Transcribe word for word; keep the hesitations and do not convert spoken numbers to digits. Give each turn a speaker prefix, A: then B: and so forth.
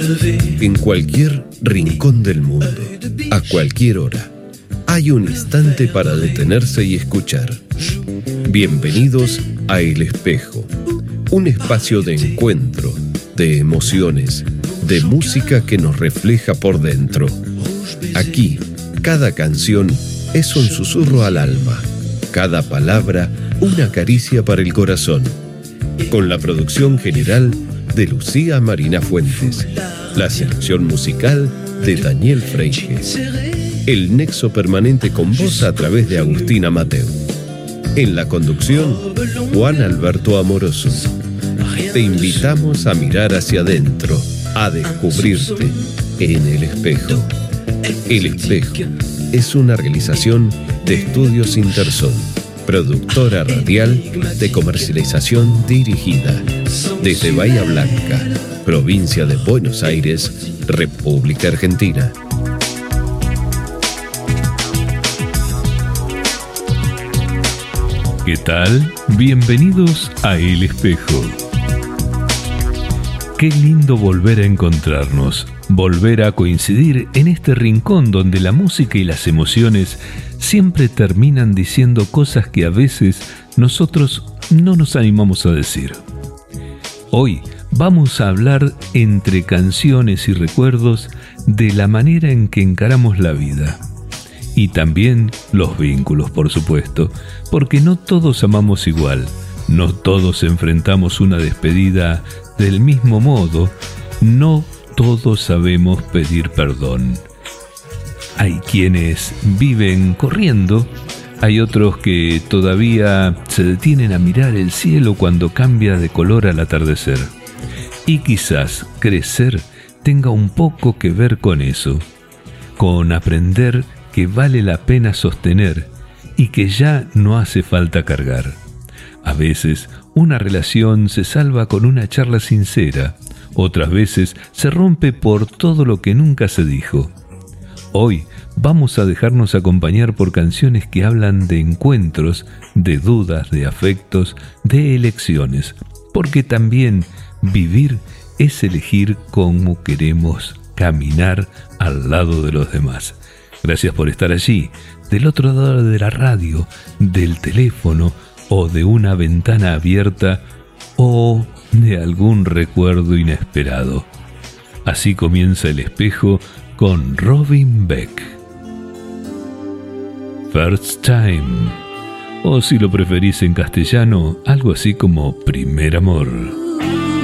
A: En cualquier rincón del mundo, a cualquier hora, hay un instante para detenerse y escuchar. Bienvenidos a El Espejo, un espacio de encuentro, de emociones, de música que nos refleja por dentro. Aquí, cada canción es un susurro al alma, cada palabra una caricia para el corazón. Con la producción general de Lucía Marina Fuentes, la selección musical de Daniel Freige, el nexo permanente con vos a través de Agustina Mateu. En la conducción, Juan Alberto Amoroso. Te invitamos a mirar hacia adentro, a descubrirte en El Espejo. El Espejo es una realización de Estudios Interzón, productora radial de comercialización dirigida desde Bahía Blanca, provincia de Buenos Aires, República Argentina.
B: ¿Qué tal? Bienvenidos a El Espejo. Qué lindo volver a encontrarnos, volver a coincidir en este rincón donde la música y las emociones siempre terminan diciendo cosas que a veces nosotros no nos animamos a decir. Hoy vamos a hablar entre canciones y recuerdos de la manera en que encaramos la vida. Y también los vínculos, por supuesto, porque no todos amamos igual, no todos enfrentamos una despedida del mismo modo, no todos sabemos pedir perdón. Hay quienes viven corriendo, hay otros que todavía se detienen a mirar el cielo cuando cambia de color al atardecer. Y quizás crecer tenga un poco que ver con eso, con aprender que vale la pena sostener y que ya no hace falta cargar. A veces una relación se salva con una charla sincera, otras veces se rompe por todo lo que nunca se dijo. Hoy vamos a dejarnos acompañar por canciones que hablan de encuentros, de dudas, de afectos, de elecciones, porque también vivir es elegir cómo queremos caminar al lado de los demás. Gracias por estar allí, del otro lado de la radio, del teléfono o de una ventana abierta o de algún recuerdo inesperado. Así comienza El Espejo con Robin Beck. First Time, o si lo preferís en castellano, algo así como Primer Amor.